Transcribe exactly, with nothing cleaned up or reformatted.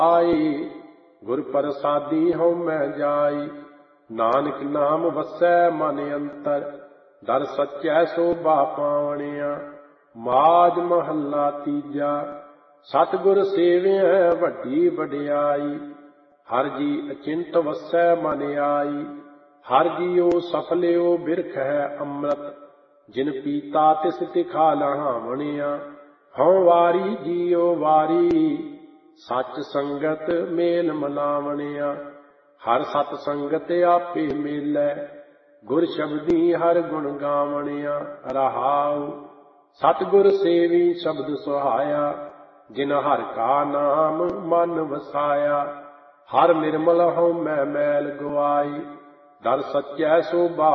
ਆਈ। ਗੁਰ ਪ੍ਰਸਾਦੀ ਹਉ ਮੈਂ ਜਾਈ। ਨਾਨਕ ਨਾਮ ਵਸੈ ਮਨ ਅੰਤਰ, ਦਰ ਸੱਚੈ ਸੋਭਾ ਪਾਵਣਿਆ। ਮਾਝ ਮਹੱਲਾ ਤੀਜਾ। ਸਤਿਗੁਰ ਸੇਵਿਐ ਵੱਡੀ ਵਡਿਆਈ, ਹਰਿ ਜੀ ਅਚਿੰਤ ਵਸੈ ਮਨ ਆਈ। ਹਰਿ ਜੀਉ ਸਫਲਿਓ ਬਿਰਖ ਹੈ ਅੰਮ੍ਰਿਤ, ਜਿਨ ਪੀਤਾ ਤਿਸ ਤਿਖਾ ਲਹਾਵਣਿਆ। ਹਉ ਵਾਰੀ ਜੀਉ ਵਾਰੀ, ਸੱਚ ਸੰਗਤ ਮੇਲ ਮਨਾਵਣਿਆ। ਹਰਿ ਸਤ ਸੰਗਤ ਆਪੇ ਮੇਲੈ, ਗੁਰ ਸ਼ਬਦੀ ਹਰਿ ਗੁਣ ਗਾਵਣਿਆ। ਰਹਾਉ ਸਤਿਗੁਰ ਸੇਵੀ ਸ਼ਬਦ ਸੁਹਾਇਆ, ਜਿਨ ਹਰਿ ਕਾ ਨਾਮ ਮਨ ਵਸਾਇਆ। ਹਰਿ ਨਿਰਮਲ ਹਉ ਮੈਂ ਮੈਲ ਗਵਾਈ, ਦਰ ਸੱਚੈ ਸੋਭਾ